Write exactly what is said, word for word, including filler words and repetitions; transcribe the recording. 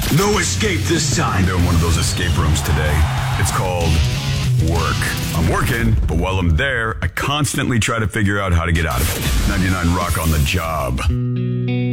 No escape this time. I'm doing one of those escape rooms today. It's called work. I'm working, but while I'm there, I constantly try to figure out how to get out of it. ninety-nine Rock on the job.